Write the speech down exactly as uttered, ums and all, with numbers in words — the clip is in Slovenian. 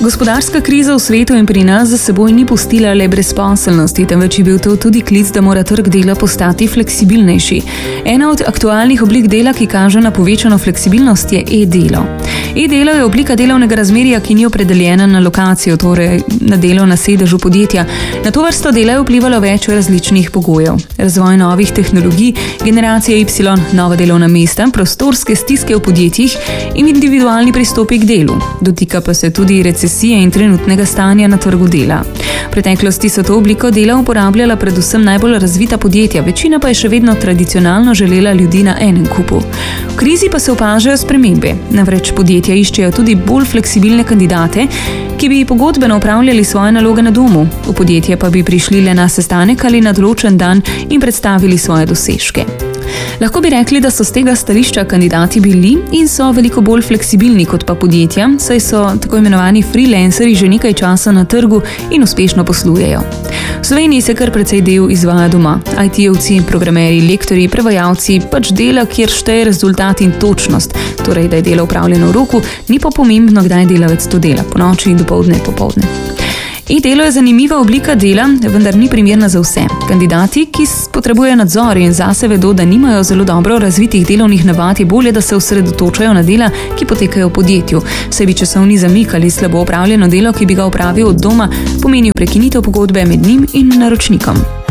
Gospodarska kriza v svetu in pri nas za seboj ni pustila le brezposelnosti, temveč je bil to tudi klic, da mora trg dela postati fleksibilnejši. Ena od aktualnih oblik dela, ki kaže na povečano fleksibilnost, je e-delo. E-delo je oblika delovnega razmerja, ki ni opredeljena na lokacijo, torej na delo na sedežu podjetja. Na to vrsto dela je vplivalo več različnih pogojev. Razvoj novih tehnologij, generacija Y, nova delovna mesta, prostorske stiske v podjetjih in individualni pristopi k delu. Dotika pa se tudi recesije in trenutnega stanja na trgu dela. V preteklosti so to obliko dela uporabljala predvsem najbolj razvita podjetja, večina pa je še vedno tradicionalno želela ljudi na enem kupu. V krizi pa se opažajo spremembe. Namreč podjetja iščejo tudi bolj fleksibilne kandidate, ki bi pogodbeno upravljali svoje naloge na domu. V podjetje pa bi prišli le na sestanek ali na določen dan in predstavili svoje dosežke. Lahko bi rekli, da so z tega stališča kandidati bili in so veliko bolj fleksibilni kot pa podjetja, saj so tako imenovani freelanceri že nekaj časa na trgu in uspešno poslujejo. V Sloveniji se kar precej del izvaja doma. I T-ovci, programerji, lektorji, prevajalci, pač dela, kjer šteje rezultat in točnost, torej da je delo upravljeno v roku, ni pa pomembno, kdaj delavec to dela, ponoči, dopoldne, popoldne. E-delo je zanimiva oblika dela, vendar ni primerna za vse. Kandidati, ki potrebujejo nadzor in zase vedo, da nimajo zelo dobro razvitih delovnih navad, je bolje, da se osredotočajo na dela, ki potekajo v podjetju. Saj bi časovni zamik ali slabo opravljeno delo, ki bi ga opravil od doma, pomenil prekinitev pogodbe med njim in naročnikom.